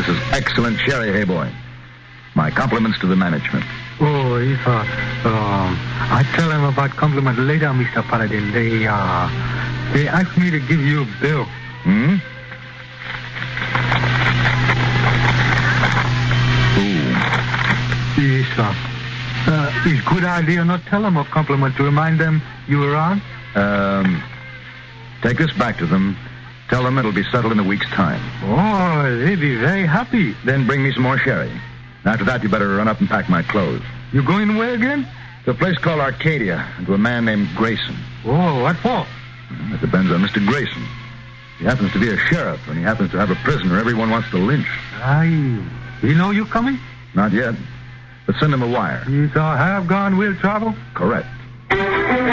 This is excellent sherry, hey boy. My compliments to the management. Oh, if, I tell him about compliment later, Mr. Paladin. They asked me to give you a bill. Hmm? Ooh. Yes, sir. It's a good idea not tell them a compliment to remind them you were on. Take this back to them. Tell them it'll be settled in a week's time. Oh, they'd be very happy. Then bring me some more sherry. After that, you better run up and pack my clothes. You going where again? To a place called Arcadia, and to a man named Grayson. Oh, what for? It depends on Mr. Grayson. He happens to be a sheriff, and he happens to have a prisoner everyone wants to lynch. You know you coming? Not yet. But send him a wire. You shall have gone will travel? Correct.